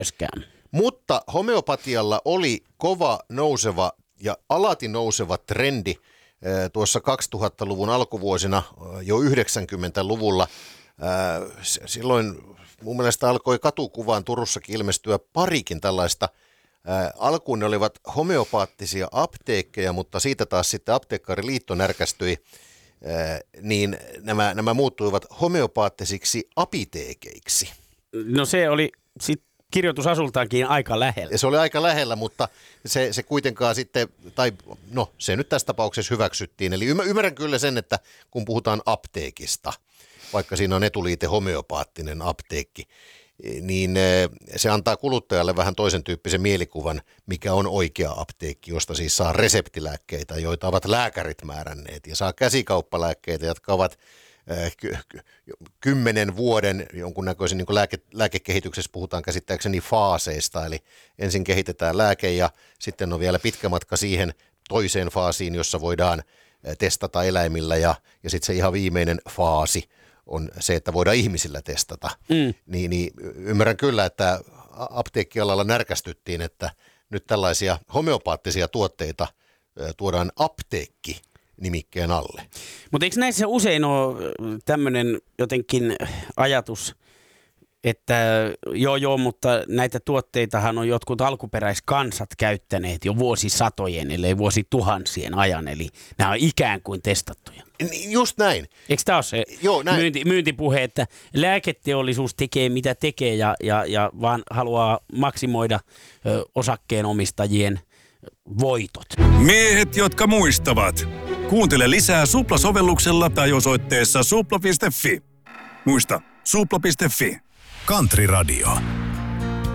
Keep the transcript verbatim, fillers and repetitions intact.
myöskään. Mutta homeopatialla oli kova nouseva ja alati nouseva trendi tuossa kaksituhattaluvun alkuvuosina, jo yhdeksänkymmentäluvulla. Silloin mun mielestä alkoi katukuvaan Turussakin ilmestyä parikin tällaista. Alkuun ne olivat homeopaattisia apteekkeja, mutta siitä taas sitten Apteekkariliitto närkästyi, niin nämä, nämä muuttuivat homeopaattisiksi apiteekeiksi. No se oli sitten kirjoitusasultaankin aika lähellä. Ja se oli aika lähellä, mutta se, se kuitenkaan sitten, tai no se nyt tässä tapauksessa hyväksyttiin. Eli ymmärrän kyllä sen, että kun puhutaan apteekista, vaikka siinä on etuliite homeopaattinen apteekki, niin se antaa kuluttajalle vähän toisen tyyppisen mielikuvan, mikä on oikea apteekki, josta siis saa reseptilääkkeitä, joita ovat lääkärit määränneet, ja saa käsikauppalääkkeitä, jotka ovat kymmenen vuoden jonkunnäköisen niin kuin lääke, lääkekehityksessä puhutaan käsittääkseni faaseista, eli ensin kehitetään lääke ja sitten on vielä pitkä matka siihen toiseen faasiin, jossa voidaan testata eläimillä ja, ja sitten se ihan viimeinen faasi on se, että voidaan ihmisillä testata. Mm. Niin, niin ymmärrän kyllä, että apteekkialalla närkästyttiin, että nyt tällaisia homeopaattisia tuotteita tuodaan apteekki nimikkeen alle. Mutta eikö näissä usein ole tämmöinen jotenkin ajatus, että joo joo, mutta näitä tuotteitahan on jotkut alkuperäiskansat käyttäneet jo vuosisatojen, ellei vuosituhansien ajan, eli nämä on ikään kuin testattuja. Just näin. Eikö tämä ole se joo, myynti, myyntipuhe, että lääketeollisuus tekee mitä tekee ja, ja, ja vaan haluaa maksimoida ö, osakkeenomistajien voitot? Miehet, jotka muistavat. Kuuntele lisää Supla-sovelluksella tai osoitteessa supla piste fi. Muista, supla piste fi. Country Radio.